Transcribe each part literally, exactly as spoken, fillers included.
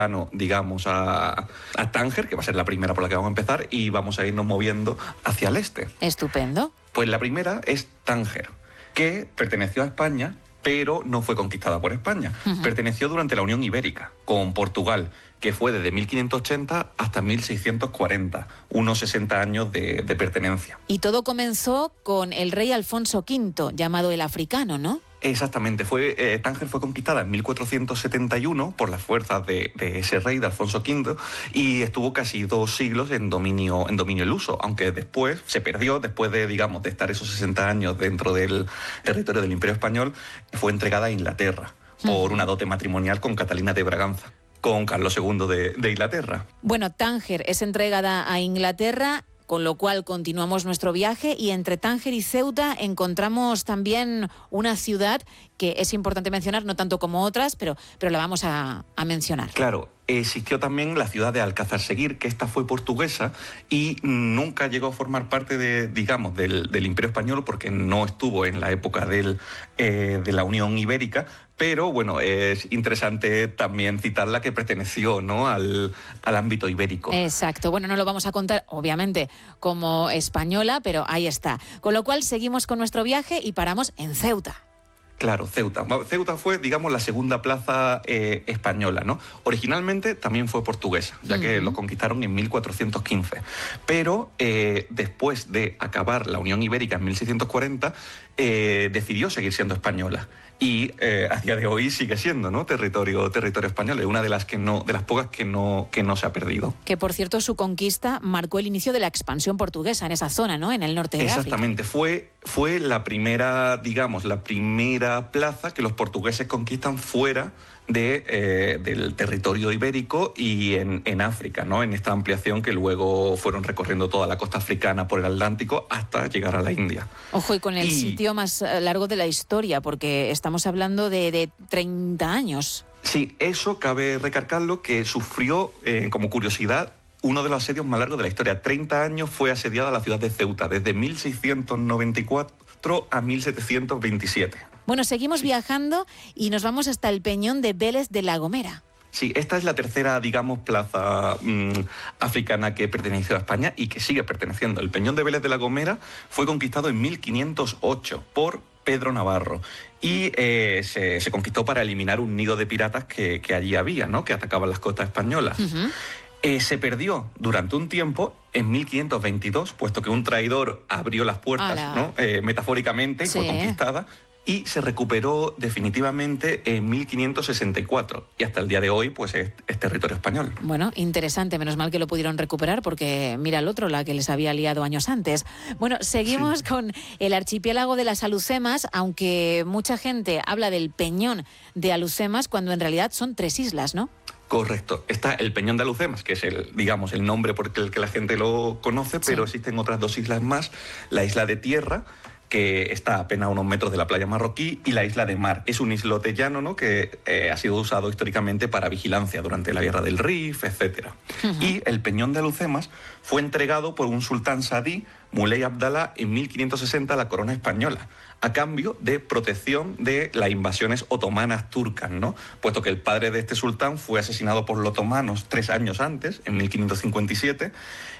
digamos, a, a Tánger, que va a ser la primera por la que vamos a empezar, y vamos a irnos moviendo hacia el este. Estupendo. Pues la primera es Tánger, que perteneció a España, pero no fue conquistada por España. Uh-huh. Perteneció durante la Unión Ibérica, con Portugal, que fue desde mil quinientos ochenta hasta mil seiscientos cuarenta, unos sesenta años de, de pertenencia. Y todo comenzó con el rey Alfonso quinto, llamado el Africano, ¿no? Exactamente, fue, eh, Tánger fue conquistada en mil cuatrocientos setenta y uno por las fuerzas de, de ese rey, de Alfonso quinto, y estuvo casi dos siglos en dominio, en dominio luso, aunque después se perdió, después de, digamos, de estar esos sesenta años dentro del territorio del Imperio Español, fue entregada a Inglaterra por una dote matrimonial con Catalina de Braganza, con Carlos segundo de, de Inglaterra. Bueno, Tánger es entregada a Inglaterra, con lo cual continuamos nuestro viaje, y entre Tánger y Ceuta encontramos también una ciudad que es importante mencionar, no tanto como otras, pero, pero la vamos a, a mencionar. Claro, existió también la ciudad de Alcázar-Seguir, que esta fue portuguesa y nunca llegó a formar parte de, digamos, del, del Imperio Español, porque no estuvo en la época del, eh, de la Unión Ibérica, pero bueno, es interesante también citarla, que perteneció, ¿no?, al, al ámbito ibérico. Exacto, bueno, no lo vamos a contar, obviamente, como española, pero ahí está. Con lo cual seguimos con nuestro viaje y paramos en Ceuta. Claro, Ceuta. Ceuta fue, digamos, la segunda plaza eh, española, ¿no? Originalmente también fue portuguesa, ya que uh-huh. lo conquistaron en mil cuatrocientos quince. Pero eh, después de acabar la Unión Ibérica en mil seiscientos cuarenta, eh, decidió seguir siendo española. Y eh, a día de hoy sigue siendo, ¿no?, territorio, territorio español. Es una de las que no, de las pocas que no, que no se ha perdido. Que, por cierto, su conquista marcó el inicio de la expansión portuguesa en esa zona, ¿no?, en el norte de África. Exactamente. Fue, fue la primera, digamos, la primera plaza que los portugueses conquistan fuera de, eh, del territorio ibérico y en, en África, ¿no?, en esta ampliación que luego fueron recorriendo toda la costa africana por el Atlántico hasta llegar a la India. Ojo, y con el y... sitio más largo de la historia, porque estamos hablando de, de treinta años. Sí, eso cabe recalcarlo, que sufrió, eh, como curiosidad, uno de los asedios más largos de la historia. treinta años fue asediada la ciudad de Ceuta, desde mil seiscientos noventa y cuatro a mil setecientos veintisiete. Bueno, seguimos sí. viajando y nos vamos hasta el Peñón de Vélez de la Gomera. Sí, esta es la tercera, digamos, plaza mmm, africana que perteneció a España y que sigue perteneciendo. El Peñón de Vélez de la Gomera fue conquistado en mil quinientos ocho por Pedro Navarro y eh, se, se conquistó para eliminar un nido de piratas que, que allí había, ¿no?, que atacaban las costas españolas. Uh-huh. Eh, se perdió durante un tiempo en mil quinientos veintidós, puesto que un traidor abrió las puertas, ¿no?, eh, metafóricamente, y sí. fue conquistada. Y se recuperó definitivamente en mil quinientos sesenta y cuatro y hasta el día de hoy pues es, es territorio español. Bueno, interesante, menos mal que lo pudieron recuperar, porque mira el otro, la que les había liado años antes. Bueno, seguimos sí. con el archipiélago de las Alhucemas, aunque mucha gente habla del Peñón de Alhucemas cuando en realidad son tres islas, ¿no? Correcto. Está el Peñón de Alhucemas, que es el, digamos, el nombre por el que la gente lo conoce, sí. pero existen otras dos islas más, la isla de Tierra, que está a apenas unos metros de la playa marroquí, y la isla de Mar. Es un islote llano, ¿no?, que eh, ha sido usado históricamente para vigilancia durante la guerra del Rif, etcétera. Uh-huh. Y el Peñón de Alhucemas fue entregado por un sultán sadí, Muley Abdalá, en mil quinientos sesenta a la corona española, a cambio de protección de las invasiones otomanas turcas, ¿no?, puesto que el padre de este sultán fue asesinado por los otomanos tres años antes, en mil quinientos cincuenta y siete,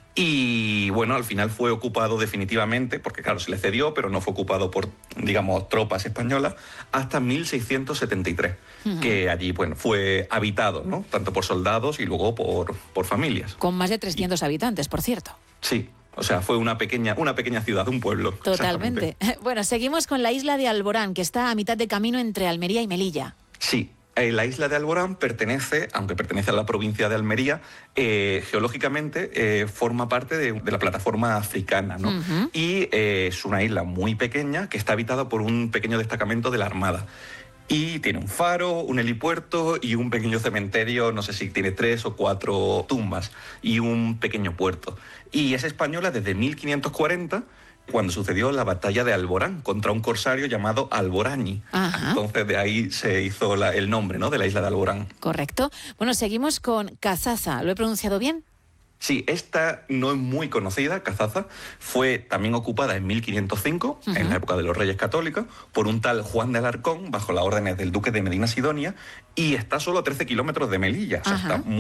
y bueno, al final fue ocupado definitivamente, porque claro, se le cedió, pero no fue ocupado por, digamos, tropas españolas, hasta mil seiscientos setenta y tres, uh-huh. que allí, bueno, fue habitado, ¿no?, tanto por soldados y luego por, por familias. Con más de trescientos y... habitantes, por cierto. Sí. O sea, fue una pequeña, una pequeña ciudad, un pueblo. Totalmente. Bueno, seguimos con la isla de Alborán, que está a mitad de camino entre Almería y Melilla. Sí. Eh, la isla de Alborán pertenece, aunque pertenece a la provincia de Almería, eh, geológicamente eh, forma parte de, de la plataforma africana, ¿no? Uh-huh. Y eh, es una isla muy pequeña que está habitada por un pequeño destacamento de la Armada. Y tiene un faro, un helipuerto y un pequeño cementerio, no sé si tiene tres o cuatro tumbas, y un pequeño puerto. Y es española desde mil quinientos cuarenta, cuando sucedió la batalla de Alborán contra un corsario llamado Alborañi. Ajá. Entonces de ahí se hizo la, el nombre, ¿no?, de la isla de Alborán. Correcto. Bueno, seguimos con Cazaza. ¿Lo he pronunciado bien? Sí, esta no es muy conocida, Cazaza. Fue también ocupada en mil quinientos cinco, uh-huh. en la época de los Reyes Católicos, por un tal Juan de Alarcón, bajo las órdenes del duque de Medina Sidonia, y está solo a trece kilómetros de Melilla. O sea, está muy